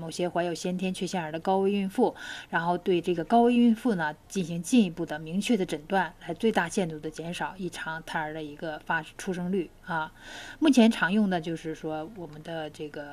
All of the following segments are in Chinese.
某些怀有先天缺陷儿的高危孕妇，然后对这个高危孕妇呢进行进一步的明确的诊断，来最大限度的减少异常胎儿的一个出生率啊。目前常用的就是说我们的这个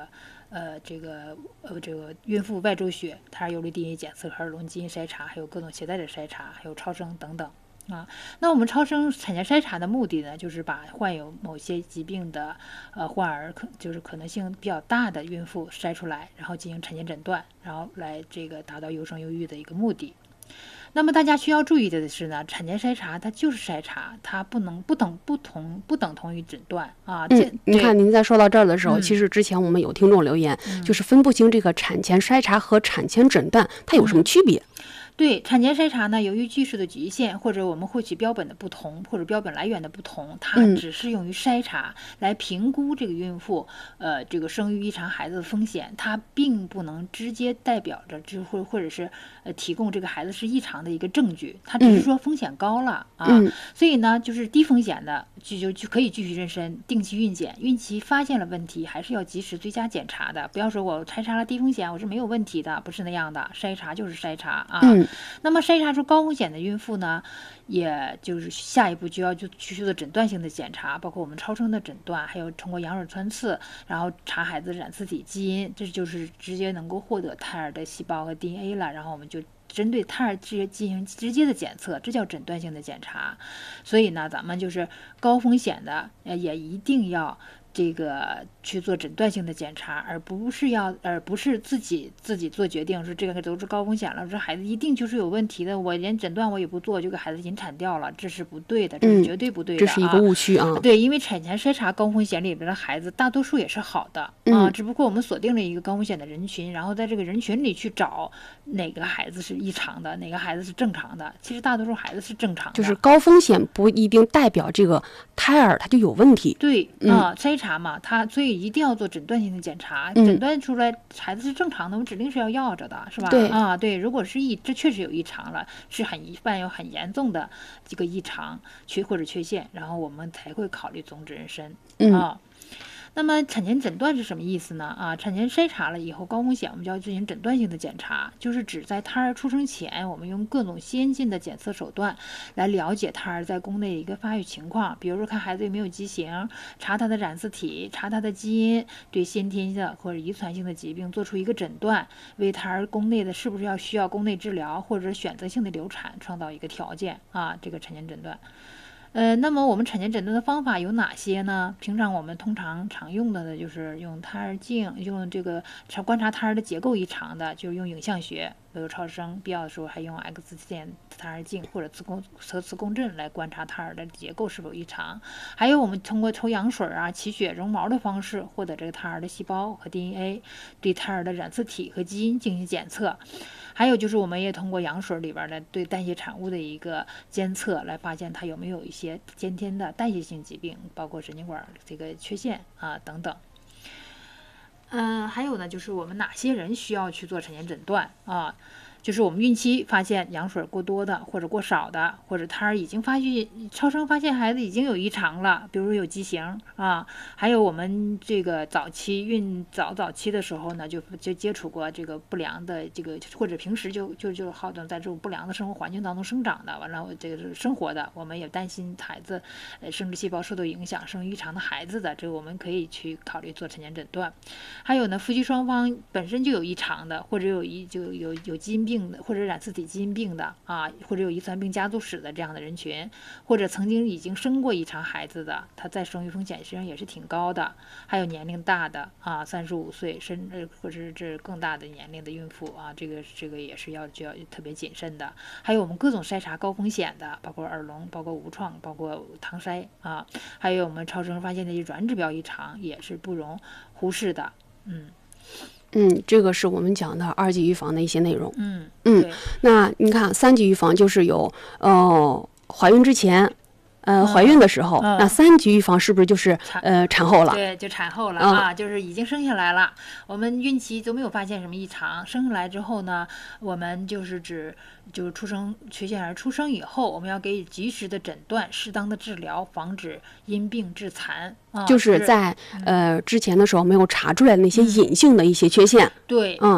孕妇外周血、胎儿游离 DNA 检测和儿童基因筛查，还有各种携带者筛查，还有超声等等。那我们超声产前筛查的目的呢，就是把患有某些疾病的患儿就是可能性比较大的孕妇筛出来，然后进行产前诊断，然后来这个达到优生优育的一个目的。那么大家需要注意的是呢，产前筛查它就是筛查，它不等同于诊断啊。 你看您在说到这儿的时候，其实之前我们有听众留言，就是分不清这个产前筛查和产前诊断它有什么区别。 对，产前筛查呢，由于技术的局限，或者我们获取标本的不同，或者标本来源的不同，它只适用于筛查，来评估这个孕妇这个生育异常孩子的风险，它并不能直接代表着或者是提供这个孩子是异常的一个证据，它只是说风险高了所以呢，就是低风险的就可以继续妊娠，定期孕检，孕期发现了问题，还是要及时追加检查的，不要说我筛查了低风险，我是没有问题的，不是那样的，筛查就是筛查那么筛查出高风险的孕妇呢，也就是下一步就要去做诊断性的检查，包括我们超声的诊断，还有通过羊水穿刺，然后查孩子染色体基因，这就是直接能够获得胎儿的细胞和 DNA 了，然后我们就针对胎儿进行直接的检测，这叫诊断性的检查。所以呢，咱们就是高风险的也一定要这个去做诊断性的检查，而不是自己做决定，说这个都是高风险了，这孩子一定就是有问题的，我连诊断我也不做就给孩子引产掉了，这是不对的，这是绝对不对的这是一个误区啊。 对，因为产前筛查高风险里边的孩子大多数也是好的只不过我们锁定了一个高风险的人群，然后在这个人群里去找哪个孩子是异常的，哪个孩子是正常的，其实大多数孩子是正常的， 就是高风险不一定代表这个胎儿他就有问题。 对筛查嘛，所以一定要做诊断性的检查，诊断出来孩子是正常的，我们指定是要着的，是吧？ 对对，如果是这确实有异常了，是伴有很严重的这个异常或者缺陷，然后我们才会考虑终止妊娠那么产前诊断是什么意思呢？产前筛查了以后高风险，我们就要进行诊断性的检查，就是指在胎儿出生前，我们用各种先进的检测手段来了解胎儿在宫内的一个发育情况，比如说看孩子有没有畸形，查他的染色体，查他的基因，对先天的或者遗传性的疾病做出一个诊断，为胎儿宫内的是不是需要宫内治疗或者选择性的流产创造一个条件这个产前诊断。那么我们产前诊断的方法有哪些呢？平常我们常用的就是用胎儿镜，用这个观察胎儿的结构异常的，就是用影像学，比如超声，必要的时候还用 X 线胎儿镜或者磁共振来观察胎儿的结构是否异常。还有我们通过抽羊水取血绒毛的方式，获得这个胎儿的细胞和 DNA， 对胎儿的染色体和基因进行检测。还有就是我们也通过羊水里边的对代谢产物的一个监测，来发现它有没有一些先天的代谢性疾病，包括神经管这个缺陷等等。还有呢，就是我们哪些人需要去做产前诊断就是我们孕期发现羊水过多的或者过少的，或者胎儿已经超声发现孩子已经有异常了，比如说有畸形还有我们这个早期的时候呢，就接触过这个不良的这个，或者平时就好在这种不良的生活环境当中生长的，完了这个是生活的，我们也担心孩子生殖细胞受到影响，生育异常的孩子的，这个我们可以去考虑做产前诊断。还有呢，夫妻双方本身就有异常的，或者有基因病的，或者染色体基因病的或者有遗传病家族史的这样的人群，或者曾经已经生过异常孩子的，他再生育风险实际上也是挺高的。还有年龄大的35岁或者是更大的年龄的孕妇这个也是就要特别谨慎的。还有我们各种筛查高风险的，包括耳聋，包括无创，包括唐筛还有我们超声发现的一些软指标异常，也是不容忽视的。 这个是我们讲的2级预防的一些内容。 那你看3级预防就是有怀孕之前怀孕的时候，那3级预防是不是就是产后了？ 对，就产后了就是已经生下来了，我们孕期都没有发现什么异常，生下来之后呢，我们就是缺陷儿出生以后，我们要给予及时的诊断，适当的治疗，防止因病致残就是在之前的时候没有查出来那些隐性的一些缺陷。 对。